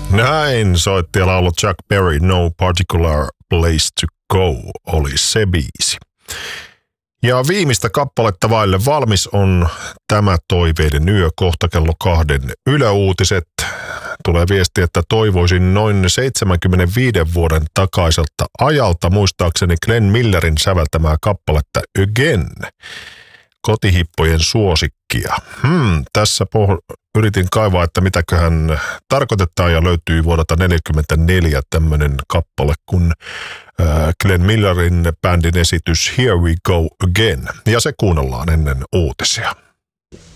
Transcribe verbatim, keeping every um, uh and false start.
Näin soitti ja laulu Chuck Berry, No Particular Place to Go oli se biisi. Ja viimeistä kappaletta vaille valmis on tämä toiveiden yö, kohta kello kahden yläuutiset. Tulee viesti, että toivoisin noin seitsemänkymmentäviisi vuoden takaiselta ajalta muistaakseni Glenn Millerin säveltämää kappaletta Again, kotihippojen suosikkia. Hmm, tässä poh- yritin kaivaa, että mitäköhän tarkoitetaan ja löytyy vuodelta neljäkymmentäneljä tämmöinen kappale kun äh, Glenn Millerin bändin esitys Here We Go Again. Ja se kuunnellaan ennen uutisia.